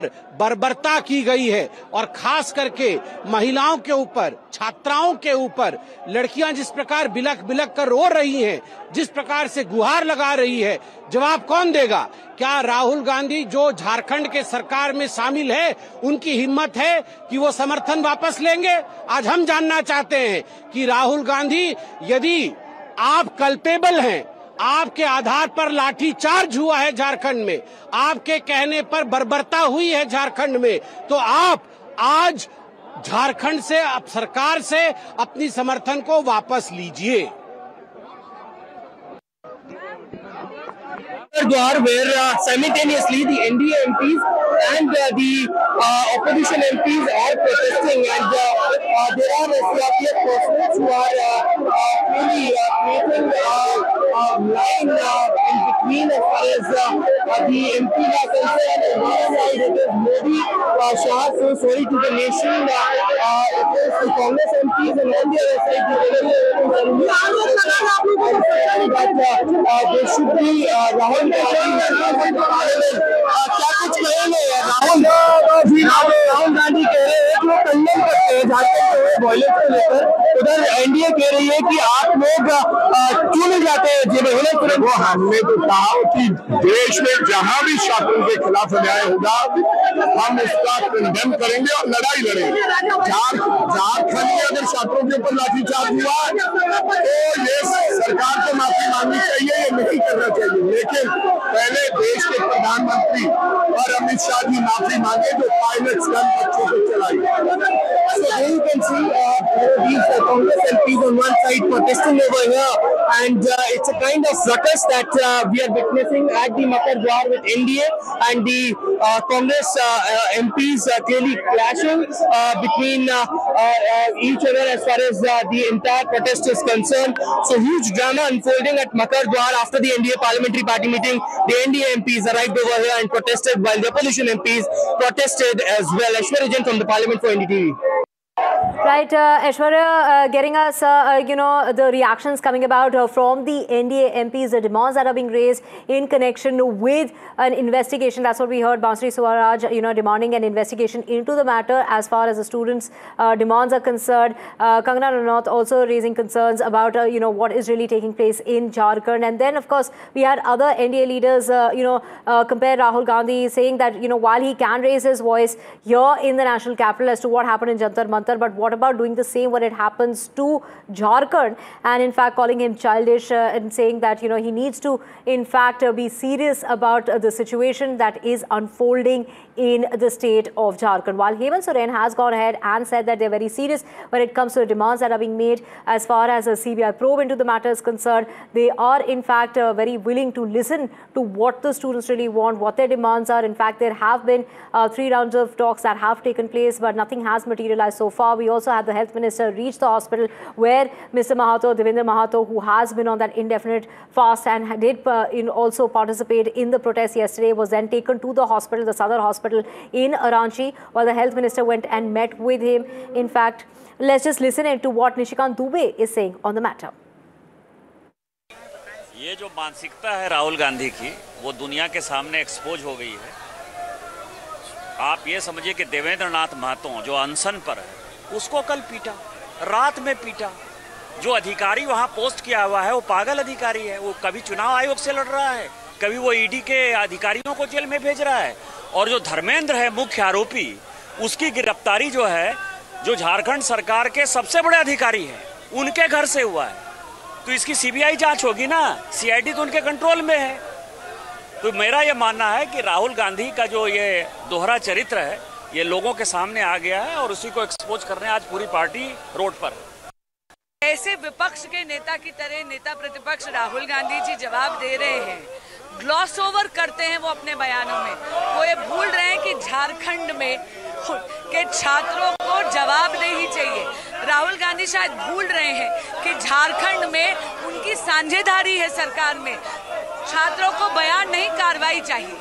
बर्बरता की गई है और खास करके महिलाओं के ऊपर, छात्राओं के ऊपर, लड़कियां जिस प्रकार बिलख बिलख कर रो रही हैं, जिस प्रकार से गुहार लगा रही है, जवाब कौन देगा? क्या राहुल गांधी जो झारखंड के सरकार में शामिल है, उनकी हिम्मत है कि वो समर्थन वापस लेंगे? आज हम जानना चाहते हैं कि राहुल गांधी, यदि आप कल्पेबल हैं, आपके आधार पर लाठी चार्ज हुआ है झारखंड में, आपके कहने पर बर्बरता हुई है झारखंड में, तो आप आज झारखंड से, सरकार से अपनी समर्थन को वापस लीजिए। Where simultaneously the NDA MPs and the opposition MPs are protesting, and there are CRPF personnel who are really creating a line in between as far as the MPs are concerned. On one side it is Modi, Shah, so sorry to the nation. It is the Congress MPs, and on the other side the that there should be Rahul क्या कुछ कहेंगे? राहुल गांधी कह रहे हैं कि वो condemn करते हैं झारखंड के वायलेंस को लेकर। उधर एनडीए कह रही है कि आप लोग क्यों नहीं जाते हैं? वो हमने तो कहा कि देश में जहां भी छात्रों के खिलाफ अन्याय होगा हम इसका कंडेम करेंगे और लड़ाई लड़ेंगे। झारखंड में अगर छात्रों के ऊपर लाठीचार्ज हुआ तो ये सरकार को माफी मांगनी चाहिए, ये नहीं करना चाहिए, लेकिन पहले देश के प्रधानमंत्री और अमित शाह जी माफी मांगे जो पायलट्स गन बच्चों को चलाई। So there you can see these Congress MPs on one side protesting over here, and it's a kind of ruckus that we are witnessing at the Makar Dwar with NDA and the Congress MPs clearly clashing between each other as far as the entire protest is concerned. So huge drama unfolding at Makar Dwar after the NDA Parliamentary Party meeting. The NDA MPs arrived over here and protested, while the opposition MPs protested as well. Aishwarya Jain from the Parliament for NDTV. Right, Aishwarya, getting us, the reactions coming about from the NDA MPs, the demands that are being raised in connection with an investigation. That's what we heard, Bansuri Swaraj, demanding an investigation into the matter as far as the students' demands are concerned. Kangana Ranaut also raising concerns about, what is really taking place in Jharkhand. And then, of course, we had other NDA leaders, compare Rahul Gandhi saying that, while he can raise his voice here in the national capital as to what happened in Jantar Mantar, but what about doing the same when it happens to Jharkhand, and in fact calling him childish and saying that he needs to in fact be serious about the situation that is unfolding in the state of Jharkhand. While Hemant Soren has gone ahead and said that they're very serious when it comes to the demands that are being made as far as a CBI probe into the matter is concerned, they are in fact very willing to listen to what the students really want, what their demands are. In fact, there have been 3 rounds of talks that have taken place, but nothing has materialized so far. We also had the health minister reach the hospital where Mr. Mahato, Devendra Mahato, who has been on that indefinite fast and did also participate in the protest yesterday, was then taken to the hospital, the Sadar Hospital in Ranchi, while the health minister went and met with him. In fact, let's just listen to what Nishikant Dubey is saying on the matter. ये जो मानसिकता है राहुल गांधी की, वो दुनिया के सामने expose हो गई है। आप ये समझिए कि देवेंद्र नाथ महतो जो अनशन पर है, उसको कल पीटा, रात में पीटा। जो अधिकारी वहाँ पोस्ट किया हुआ है वो पागल अधिकारी है, वो कभी चुनाव आयोग से लड़ रहा है, कभी वो ईडी के अधिकारियों को जेल में भेज रहा है। और जो धर्मेंद्र है मुख्य आरोपी, उसकी गिरफ्तारी जो है, जो झारखंड सरकार के सबसे बड़े अधिकारी हैं, उनके घर से हुआ है। तो इसकी सीबीआई जांच होगी ना, सीआईडी तो उनके कंट्रोल में है। तो मेरा ये मानना है कि राहुल गांधी का जो ये दोहरा चरित्र है, ये लोगों के सामने आ गया है और उसी को एक्सपोज करने आज पूरी पार्टी रोड पर है। ऐसे विपक्ष के नेता की तरह नेता प्रतिपक्ष राहुल गांधी जी जवाब दे रहे हैं, ग्लॉस ओवर करते हैं वो अपने बयानों में। वो ये भूल रहे हैं कि झारखंड में के छात्रों को जवाबदेही चाहिए। राहुल गांधी शायद भूल रहे हैं कि झारखंड में उनकी साझेदारी है सरकार में, छात्रों को बयान नहीं, कार्रवाई चाहिए।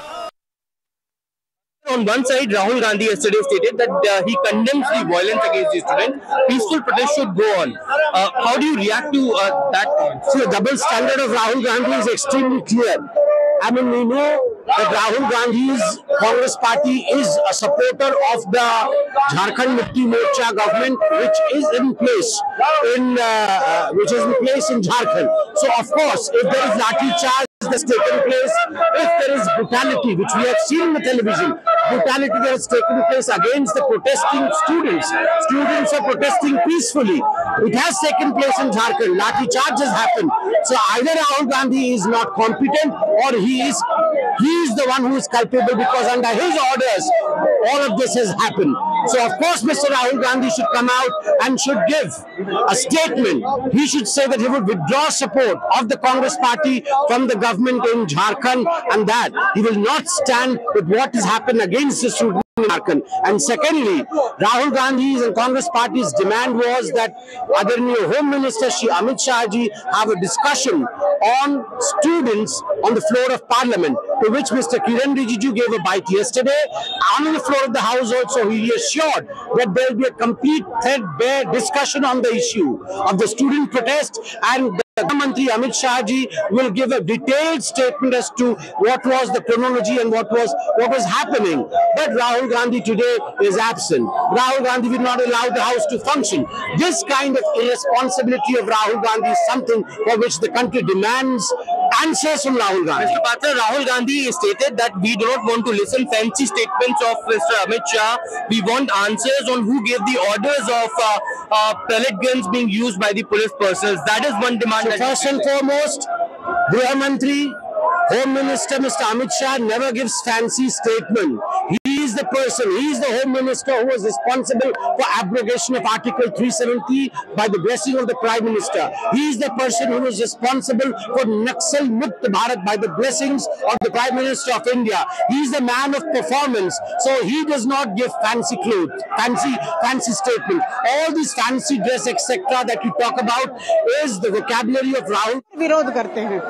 On one side, Rahul Gandhi yesterday stated that he condemns the violence against the students. Peaceful protest should go on. How do you react to that? See, the double standard of Rahul Gandhi is extremely clear. I mean, we know that Rahul Gandhi's Congress party is a supporter of the Jharkhand Mukti Morcha government, which is in place in Jharkhand. So of course, if there is lathi charge that's taken place, if there is brutality, which we have seen in the television, brutality that has taken place against the protesting students are protesting peacefully. It has taken place in Jharkhand. Lathi charge has happened. So either Rahul Gandhi is not competent, or he is the one who is culpable, because under his orders all of this has happened. So of course Mr. Rahul Gandhi should come out and should give a statement. He should say that he would withdraw support of the Congress party from the government in Jharkhand, and that he will not stand with what has happened against the students in Jharkhand. And secondly, Rahul Gandhi's and Congress party's demand was that Adarniya Home Minister Shri Amit Shah ji have a discussion on students on the floor of Parliament, to which Mr. Kiran Rijiju gave a bite yesterday. On the floor of the House also, he assured that there will be a complete threadbare discussion on the issue of the student protest, and Mantri Amit Shah ji will give a detailed statement as to what was the chronology and what was happening. But Rahul Gandhi today is absent. Rahul Gandhi will not allow the House to function. This kind of irresponsibility of Rahul Gandhi is something for which the country demands answers from Rahul Gandhi. Mr. Patra, Rahul Gandhi stated that we do not want to listen fancy statements of Mr. Amit Shah. We want answers on who gave the orders of pellet guns being used by the police personnel. That is one demand. So first and foremost, Griha Mantri, Home Minister Mr. Amit Shah never gives fancy statement. He is the person, he is the Home Minister who was responsible for abrogation of Article 370 by the blessing of the Prime Minister. He is the person who was responsible for Naxal Mukt Bharat by the blessings of the Prime Minister of India. He is the man of performance, so he does not give fancy clothes, fancy statement. All these fancy dress etc. that you talk about is the vocabulary of Rahul. विरोध करते हैं।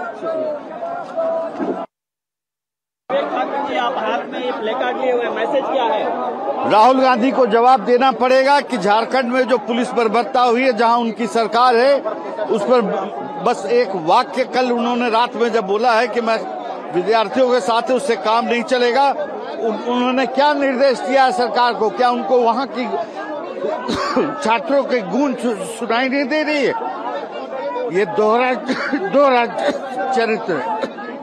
आप हाथ में ये placard लिए हुए, message क्या है? राहुल गांधी को जवाब देना पड़ेगा कि झारखंड में जो पुलिस बर्बरता हुई है, जहां उनकी सरकार है, उस पर बस एक वाक्य कल उन्होंने रात में जब बोला है कि मैं विद्यार्थियों के साथ है, उससे काम नहीं चलेगा। उन्होंने क्या निर्देश दिया है सरकार को? क्या उनको वहां की छात्रों के गूंज सुनाई नहीं दे रही है? ये दोहरा चरित्र है।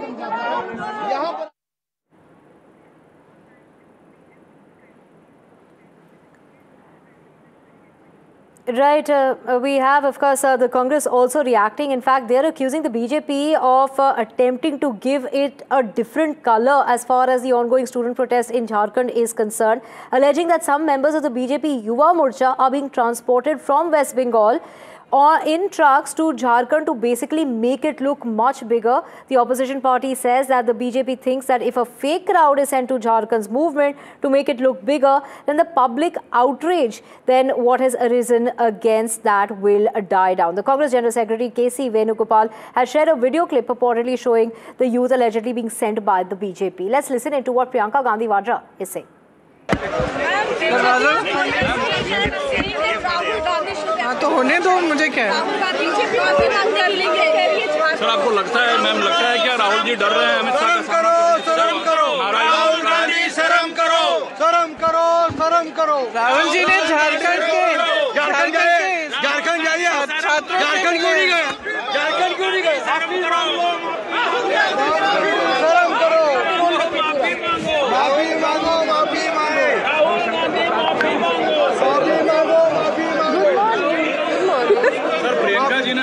Right, we have, of course, the Congress also reacting. In fact, they are accusing the BJP of attempting to give it a different color as far as the ongoing student protest in Jharkhand is concerned, alleging that some members of the BJP Yuva Morcha are being transported from West Bengal or in trucks to Jharkhand to basically make it look much bigger. The opposition party says that the BJP thinks that if a fake crowd is sent to Jharkhand's movement to make it look bigger, then the public outrage, then what has arisen against that will die down. The Congress General Secretary KC Venugopal has shared a video clip purportedly showing the youth allegedly being sent by the BJP. Let's listen into what Priyanka Gandhi Vadra is saying. तो होने दो, मुझे क्या है? Sir, आपको लगता है, ma'am, लगता है क्या राहुल जी डर रहे हैं अमित शाह का? शर्म करो राहुल गांधी, शर्म करो, शर्म करो, शर्म करो। राहुल जी ने झारखंड जाइए, झारखंड क्यों नहीं गए? झारखंड क्यों नहीं गए? शर्म करो, माफी मांगो, माफी मांगो, राहुल गांधी माफी मांगो, माफी मांगो, माफी मांगो। सर, प्रियंका जी ने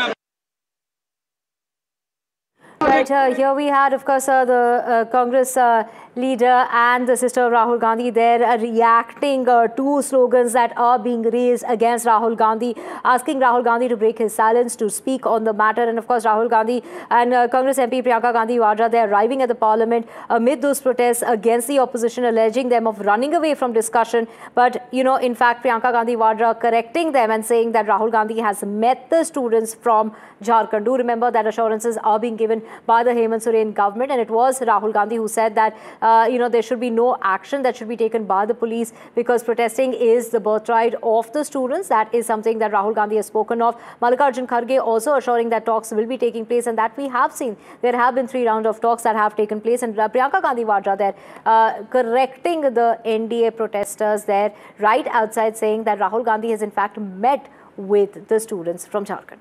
Right, here we had, of course, the Congress leader and the sister of Rahul Gandhi there reacting to slogans that are being raised against Rahul Gandhi, asking Rahul Gandhi to break his silence, to speak on the matter. And of course, Rahul Gandhi and Congress MP Priyanka Gandhi Vadra, they're arriving at the parliament amid those protests against the opposition, alleging them of running away from discussion. But, you know, in fact, Priyanka Gandhi Vadra correcting them and saying that Rahul Gandhi has met the students from Jharkhand. Do remember that assurances are being given by by the Hemant Soren government, and it was Rahul Gandhi who said that there should be no action that should be taken by the police because protesting is the birthright of the students. That is something that Rahul Gandhi has spoken of. Mallikarjun Kharge also assuring that talks will be taking place, and that we have seen. There have been 3 rounds of talks that have taken place, and Priyanka Gandhi Vadra there correcting the NDA protesters there right outside, saying that Rahul Gandhi has in fact met with the students from Jharkhand.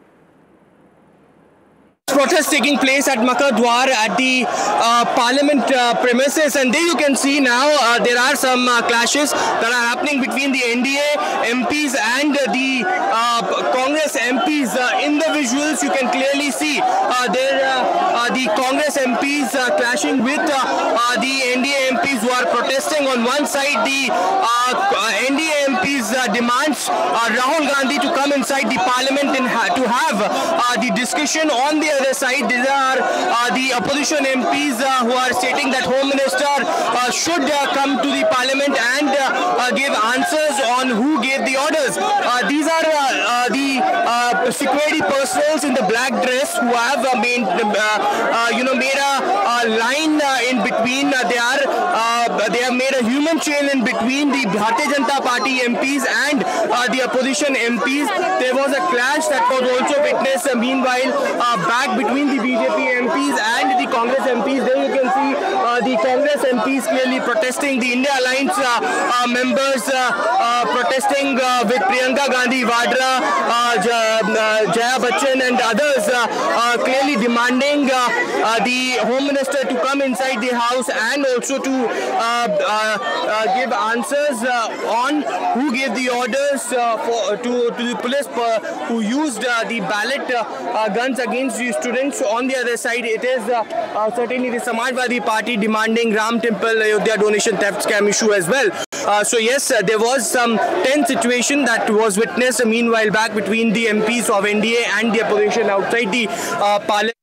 Protest taking place at Makar Dwar at the Parliament premises, and there you can see now there are some clashes that are happening between the NDA MPs and the Congress MPs. In the visuals you can clearly see the Congress MPs clashing with the NDA MPs who are protesting. On one side, the NDA MPs demands Rahul Gandhi to come inside the Parliament and to have the discussion. On the other side, these are the opposition MPs who are stating that Home Minister should come to the Parliament and give answers on who gave the orders. These are the security personnel in the black dress who have made a line in between. They have made a human chain in between the Bharatiya Janata Party MPs and the opposition MPs. There was a clash that was also witnessed meanwhile back between the BJP MPs and the Congress MPs. There you can see the Congress MPs clearly protesting, the India Alliance members protesting with Priyanka Gandhi Vadra, Jaya Bachchan and others clearly demanding the Home Minister to come inside the house and also to give answers on who gave the orders to the police who used the ballot guns against the students. On the other side, it is certainly the Samajwadi Party demanding Ram Temple Ayodhya donation theft scam issue as well. So yes, there was some tense situation that was witnessed meanwhile back between the MPs of NDA and the opposition outside the Parliament.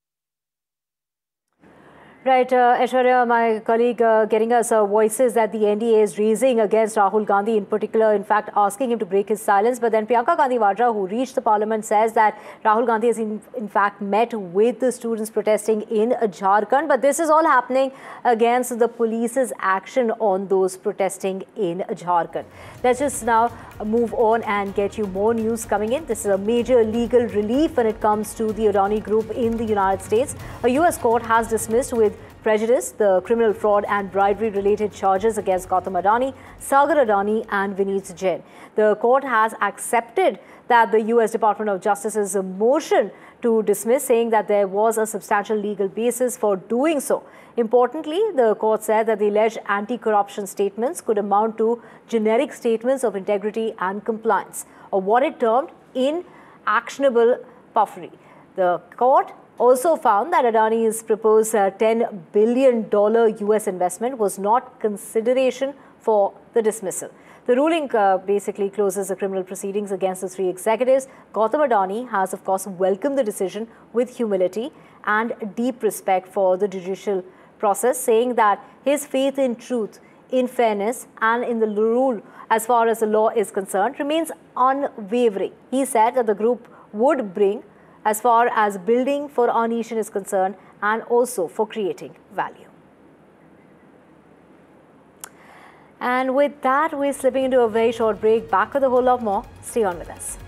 Right, Aishwarya, my colleague, getting us voices that the NDA is raising against Rahul Gandhi in particular, in fact, asking him to break his silence. But then Priyanka Gandhi Vadra, who reached the Parliament, says that Rahul Gandhi has in fact met with the students protesting in Jharkhand. But this is all happening against the police's action on those protesting in Jharkhand. Let's just now move on and get you more news coming in. This is a major legal relief when it comes to the Adani Group in the United States. A US court has dismissed with prejudice the criminal fraud and bribery related charges against Gautam Adani, Sagar Adani and Vineet Jain. The court has accepted that the US Department of Justice's motion to dismiss, saying that there was a substantial legal basis for doing so. Importantly, the court said that the alleged anti-corruption statements could amount to generic statements of integrity and compliance, or what it termed inactionable puffery. The court also found that Adani's proposed $10 billion US investment was not consideration for the dismissal. The ruling basically closes the criminal proceedings against the 3 executives. Gautam Adani has, of course, welcomed the decision with humility and deep respect for the judicial process, saying that his faith in truth, in fairness and in the rule as far as the law is concerned remains unwavering. He said that the group would bring as far as building for our nation is concerned and also for creating value. And with that, we're slipping into a very short break. Back with a whole lot more. Stay on with us.